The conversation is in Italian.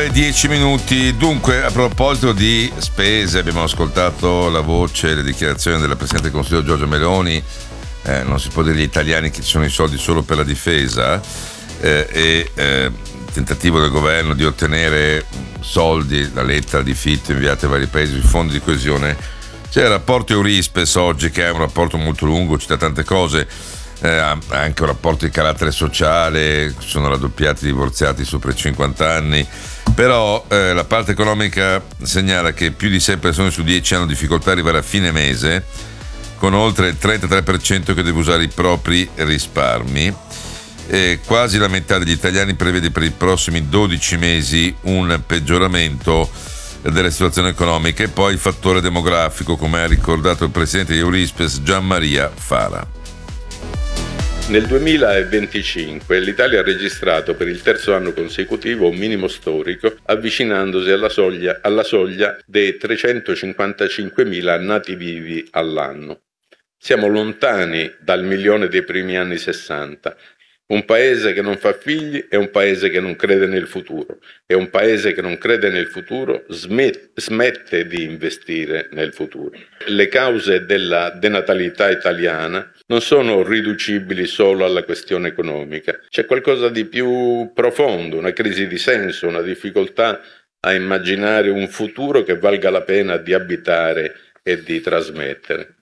8:10. Dunque, a proposito di spese, abbiamo ascoltato la voce e le dichiarazioni della Presidente del Consiglio Giorgia Meloni. Non si può dire agli italiani che ci sono i soldi solo per la difesa, tentativo del governo di ottenere soldi, la lettera di Fitto inviata ai vari paesi sui fondi di coesione. C'è il rapporto Eurispes oggi, che è un rapporto molto lungo, cita tante cose, anche un rapporto di carattere sociale, sono raddoppiati i divorziati sopra i 50 anni, però la parte economica segnala che più di 6 persone su 10 hanno difficoltà ad arrivare a fine mese, con oltre il 33% che deve usare i propri risparmi. Quasi la metà degli italiani prevede per i prossimi 12 mesi un peggioramento della situazione economica, e poi il fattore demografico, come ha ricordato il presidente di Eurispes Gianmaria Fara. Nel 2025 l'Italia ha registrato per il terzo anno consecutivo un minimo storico, avvicinandosi alla soglia dei 355.000 nati vivi all'anno. Siamo lontani dal milione dei primi anni 60. Un paese che non fa figli è un paese che non crede nel futuro, e un paese che non crede nel futuro smette di investire nel futuro. Le cause della denatalità italiana non sono riducibili solo alla questione economica. C'è qualcosa di più profondo, una crisi di senso, una difficoltà a immaginare un futuro che valga la pena di abitare e di trasmettere.